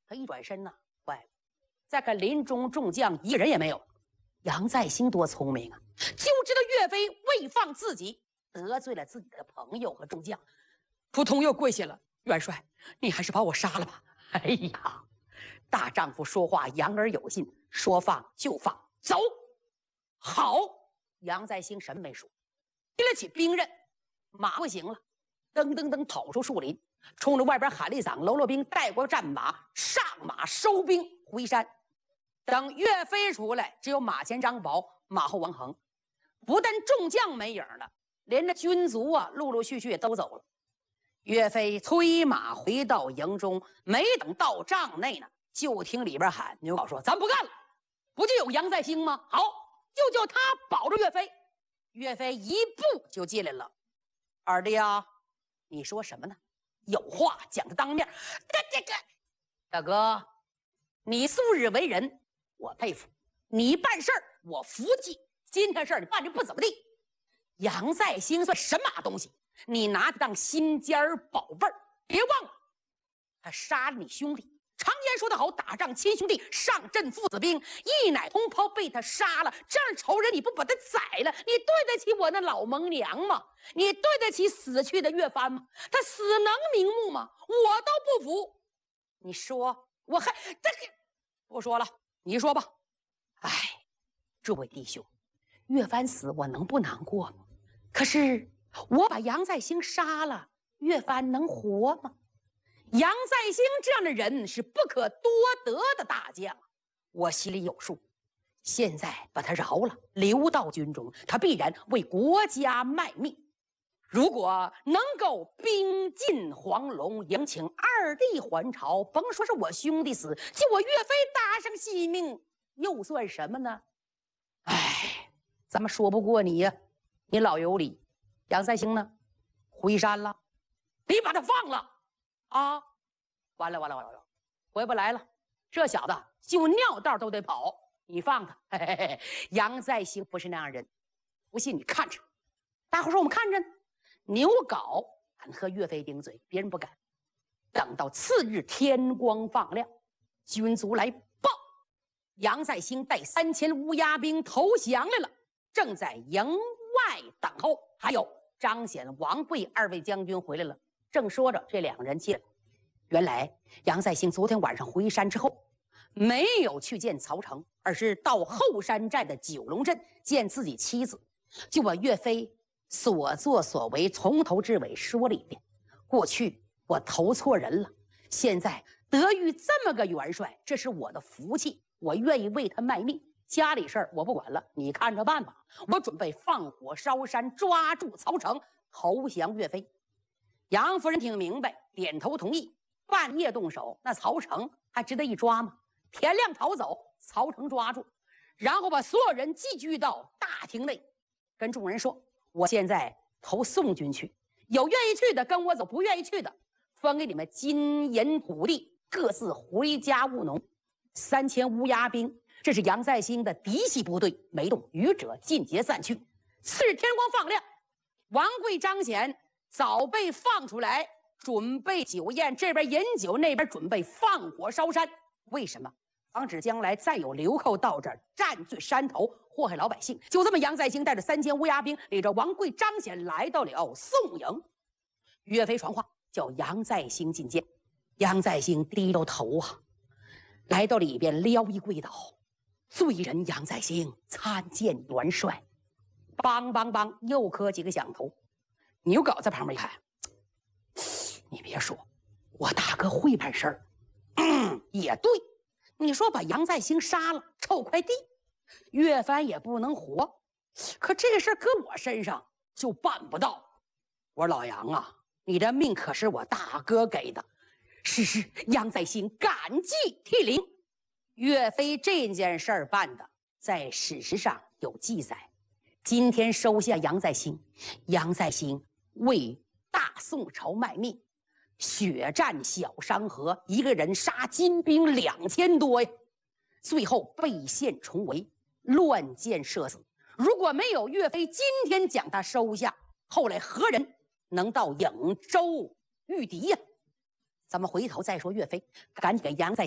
他一转身呢，坏了，再看林中众将一个人也没有。杨再兴多聪明啊，就知道岳飞未放自己，得罪了自己的朋友和众将，扑通又跪下了。元帅，你还是把我杀了吧！哎呀，大丈夫说话言而有信，说放就放，走。好，杨再兴什么没说，提了起兵刃，马不行了，噔噔噔跑出树林，冲着外边喊了一嗓：“喽啰兵，带过战马，上马收兵回山。”等岳飞出来，只有马前张宝，马后王恒。不但众将没影了，连着军卒啊，陆陆续续也都走了。岳飞催马回到营中，没等到帐内呢，就听里边喊：“牛皋说，咱不干了，不就有杨再兴吗？好，就叫他保着岳飞。”岳飞一步就进来了。二弟啊，你说什么呢？有话讲的当面。大哥，你素日为人，我佩服；你办事儿，我服气。今天事儿你办的不怎么地。杨再兴算什么东西？你拿他当心尖宝贝儿。别忘了，他杀了你兄弟。常言说得好，打仗亲兄弟，上阵父子兵。一奶同胞被他杀了，这样仇人你不把他宰了，你对得起我那老盟娘吗？你对得起死去的岳帆吗？他死能瞑目吗？我都不服。你说我还这个不说了，你说吧。哎，诸位弟兄，岳帆死我能不难过吗？可是我把杨再兴杀了，岳帆能活吗？杨再兴这样的人是不可多得的大将，我心里有数。现在把他饶了，留到军中，他必然为国家卖命。如果能够兵进黄龙，迎请二弟还朝，甭说是我兄弟死，就我岳飞搭上性命，又算什么呢？哎，咱们说不过你呀，你老有理。杨再兴呢？回山了，你把他放了啊！完了，回不来了。这小子就尿道都得跑，你放他。嘿嘿嘿，杨再兴不是那样人，不信你看着。大伙说我们看着呢。牛皋敢和岳飞顶嘴，别人不敢。等到次日天光放亮，军卒来报，杨再兴带3000乌鸦兵投降来了，正在营外等候。还有张显、王贵2位将军回来了。正说着，这2人进来。原来杨再兴昨天晚上回山之后，没有去见曹成，而是到后山寨的九龙镇见自己妻子，就把岳飞所作所为从头至尾说了一遍。过去我投错人了，现在得遇这么个元帅，这是我的福气，我愿意为他卖命。家里事儿我不管了，你看着办吧。我准备放火烧山，抓住曹成，投降岳飞。杨夫人听明白，点头同意。半夜动手，那曹成还值得一抓吗？天亮逃走，曹成抓住，然后把所有人寄居到大厅内，跟众人说：“我现在投宋军去，有愿意去的跟我走，不愿意去的分给你们金银土地，各自回家务农。”3000乌鸦兵，这是杨再兴的嫡系部队，没动，余者尽皆散去。次日天光放亮，王贵、张显早被放出来，准备酒宴，这边饮酒，那边准备放火烧山。为什么？防止将来再有流寇到这儿占据山头，祸害老百姓。就这么，杨再兴带着3000乌鸦兵，领着王贵、张显来到了宋营。岳飞传话，叫杨再兴觐见。杨再兴低着头啊，来到里边撩一跪倒：“罪人杨再兴参见元帅。”梆梆梆，又磕几个响头。牛皋在旁边一看，你别说，我大哥会办事儿。也对，你说把杨再兴杀了，臭块地，岳帆也不能活。可这个事儿搁我身上就办不到。我说老杨啊，你的命可是我大哥给的。是，杨再兴感激涕零。岳飞这件事儿办的，在史实上有记载。今天收下杨再兴，杨再兴为大宋朝卖命，血战小商河，一个人杀金兵2000多呀，最后被陷重围，乱箭射死。如果没有岳飞今天将他收下，后来何人能到颍州御敌呀？咱们回头再说岳飞，赶紧给杨再